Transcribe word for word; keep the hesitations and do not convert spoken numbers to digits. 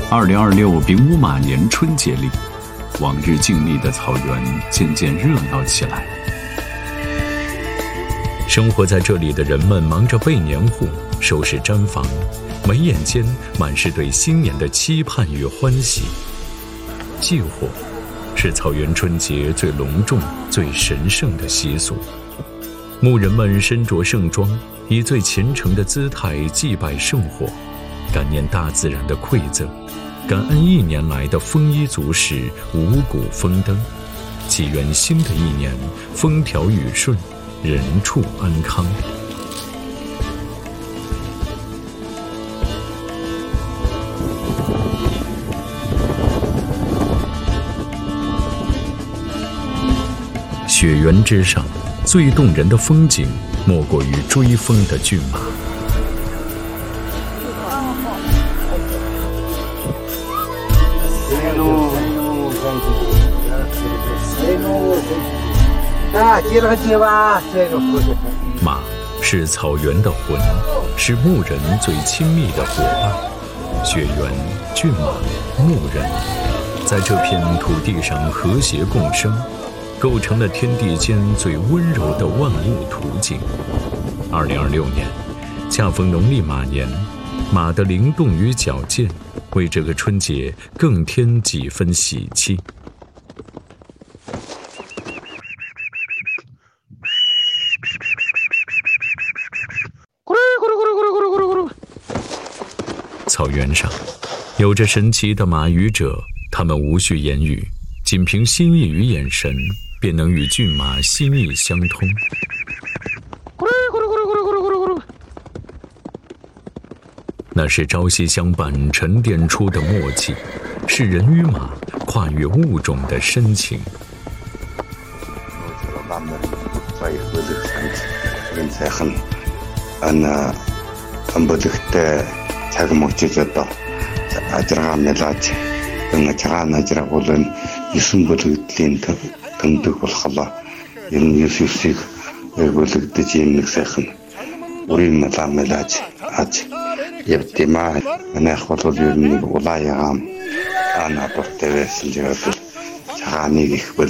二零二六丙午马年春节里，往日静谧的草原渐渐热闹起来。生活在这里的人们忙着备年货、收拾毡房，眉眼间满是对新年的期盼与欢喜。祭火是草原春节最隆重、最神圣的习俗。牧人们身着盛装，以最虔诚的姿态祭拜圣火，感念大自然的馈赠，感恩一年来的丰衣足食、五谷丰登，祈愿新的一年风调雨顺，人畜安康。雪原之上，最动人的风景莫过于追风的骏马。马是草原的魂，是牧人最亲密的伙伴。雪原、骏马、牧人，在这片土地上和谐共生，构成了天地间最温柔的万物图景。二零二六年，恰逢农历马年，马的灵动与矫健，为这个春节更添几分喜气。草原上，有着神奇的马语者，他们无需言语，仅凭心意与眼神，便能与骏马心意相通。那是朝夕相伴沉淀出的默契，是人与马跨越物种的深情。 يبتمع أنا خطر يرني والله يا عم أنا برتبه سنجرة شغاني